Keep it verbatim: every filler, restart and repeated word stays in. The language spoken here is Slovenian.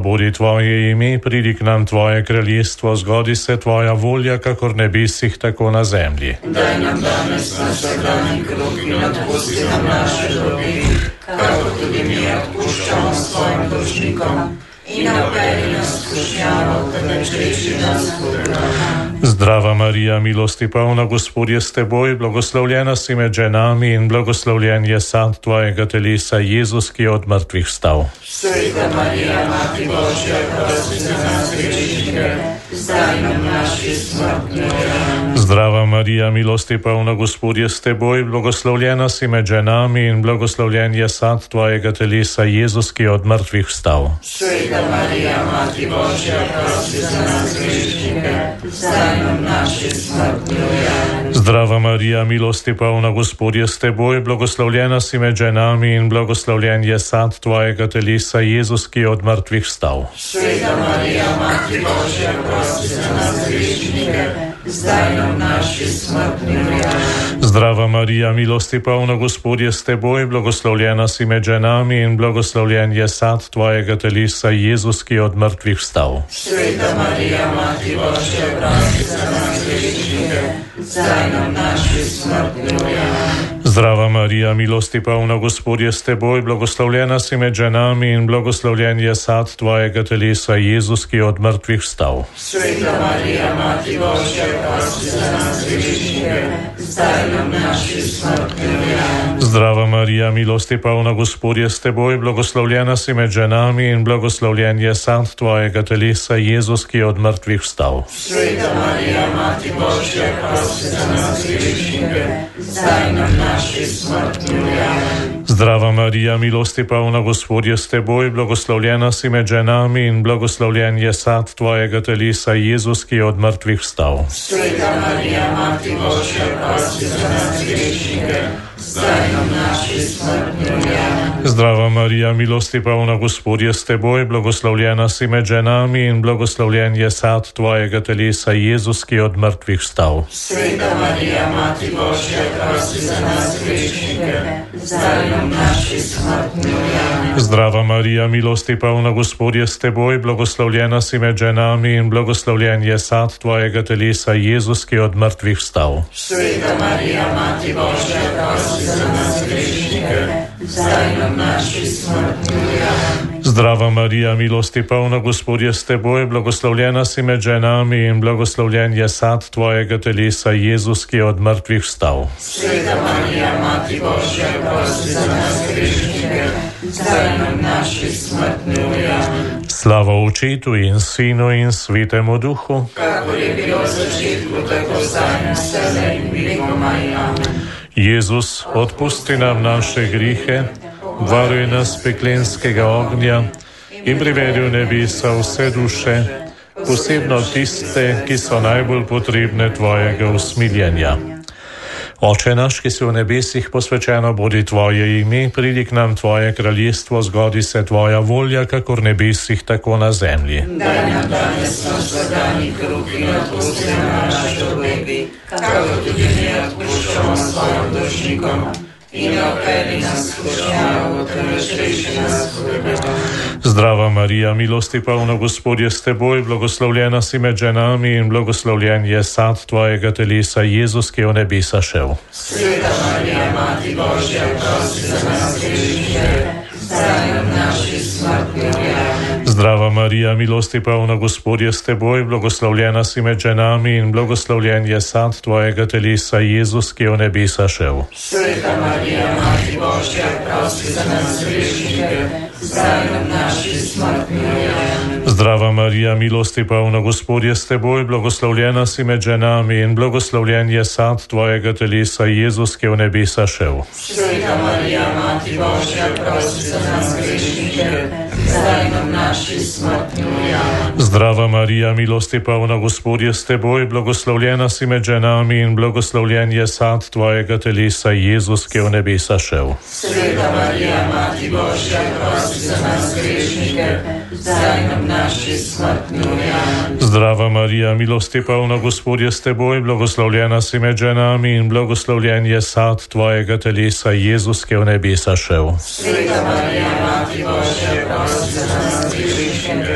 bodi tvoje ime, pridi k nam tvoje kraljestvo, zgodi se tvoja volja, kakor nebesih, tako na zemlji. Daj nam danes naš vsakdanji kruh in odpusti nam naše dolge, kakor tudi mi odpuščamo svojim dolžnikom. In ne vpelji nas v skušnjavo, temveč reši nas hudega. Zdrava Marija, milosti polna, Gospod je s teboj, blagoslovljena si med ženami in blagoslovljen je sad tvojega telesa, Jezus, ki je od mrtvih vstal. Sveta Marija, Mati Božja, prosi za nas grešnike, zdaj in v naši smrtni uri. Zdrava Marija, milosti polna, Gospod je s teboj, blagoslovljena si med ženami in blagoslovljen je sad tvojega telesa, Jezus, ki je od mrtvih vstal. Sveta Marija, Mati Božja, prosi za nas grešnike, zdaj in v naši smrtni uri. Zdrava Marija, milosti polna, Gospod je s teboj, blagoslovljena si med ženami in blagoslovljen je sad tvojega telesa, Jezus, ki je od mrtvih vstal. Sveta Marija, Mati Božja, prosi za nas grešnike, zdaj in v naši smrtni uri. Zdrava Marija, milosti polna, Gospod je s teboj, blagoslovljena si med ženami in blagoslovljen je sad tvojega telesa, Jezus, ki je od mrtvih vstal. Sveta Marija, Mati Božja, prosi za nas grešnike, zdaj in v naši smrtni uri. Zdrava Marija, milosti polna, Gospod je s teboj, blagoslovljena si med ženami in blagoslovljen je sad tvojega telesa, Jezus, ki je od mrtvih vstal. Sveta Marija, Mati Božja, prosi za nas grešnike, zdaj in v naši smrtni uri. Zdrava Marija, milosti polna, Gospod je s teboj, blagoslovljena si med ženami in blagoslovljen je sad tvojega telesa, Jezus, ki je od mrtvih vstal. Sveta Marija, Mati Božja, prosi za nas grešnike, zdaj in v naši smrtni uri. Zdrava Marija, milosti polna, Gospod je s teboj, blagoslovljena si med ženami in blagoslovljen je sad tvojega telesa, Jezus, ki je od mrtvih vstal. Sveta Marija, Mati Božja, prosi za nas grešnike, zdaj in v naši smrtni uri. Zdrava Marija, milosti polna, Gospod je s teboj, blagoslovljena si med ženami in blagoslovljen je sad tvojega telesa, Jezus, ki je od mrtvih vstal. Sveta Marija, Mati Božja, prosi za nas grešnike, zdaj in v naši smrtni uri. Zdrava Marija, milosti polna, Gospod je s teboj, blagoslovljena si med ženami in blagoslovljen je sad tvojega telesa, Jezus, ki je od mrtvih vstal. Sveta Marija, Mati Božja, prosi za nas grešnike, zdaj in v naši smrtni uri. Zdrava Marija, milosti polna, Gospod je s teboj, blagoslovljena si med ženami in blagoslovljen je sad tvojega telesa, Jezus, ki je od mrtvih vstal. Sveta Marija, Mati Božja, prosi za nas grešnike, zdaj in v naši smrtni uri. Slava Očetu in Sinu in Svetemu Duhu, kakor je bilo v začetku, tako zdaj in vselej in vekomaj. Amen. Jezus, odpusti nam naše grihe, varuj nas peklenskega ognja in privedi v nebesa vse duše, posebno tiste, ki so najbolj potrebne tvojega usmiljenja. Oče naš, ki si v nebesih, posvečeno bodi tvoje ime, pridi k nam tvoje kraljestvo, zgodi se tvoja volja, kakor nebesih, tako na zemlji. Daj nam danes naš vsakdanji kruh in odpusti nam naše dolge, kakor tudi mi odpuščamo svojim dolžnikom. In ne vpelji nas v skušnjavo, temveč reši nas hudega. Zdrava Marija, milosti polna, Gospod je s teboj, blagoslovljena si med ženami in blagoslovljen je sad tvojega telesa, Jezus, ki je v nebesa šel. Sveta Marija, Mati Božja, prosi za nas grešnike, zdaj in v naši smrtni uri. Zdrava Marija, milosti polna, Gospod je s teboj, blagoslovljena si med ženami in blagoslovljen je sad tvojega telesa, Jezus, ki je v nebesa šel. Sveta Marija, Mati Božja, prosi za nas grešnike, zdaj in v naši smrtni uri. Zdrava Marija, milosti polna, Gospod je s teboj, blagoslovljena si med ženami in blagoslovljen je sad tvojega telesa, Jezus, ki je v nebesa šel. Sveta Marija, Mati Božja, prosi za nas grešnike, zdaj in v naši smrtni uri. Zdrava Marija, milosti polna, Gospod je s teboj, blagoslovljena si med ženami in blagoslovljen je sad tvojega telesa, Jezus, ki je v nebesa šel. Sveta Marija, Mati Božja, prosi za nas grešnike, zdaj in v naši smrtni uri. Zdrava Marija, milosti polna, Gospod je s teboj, blagoslovljena si med ženami in blagoslovljen je sad tvojega telesa, Jezus, ki je v nebesa šel. Sveta Marija, Mati Božja, prosi za nas grešnike,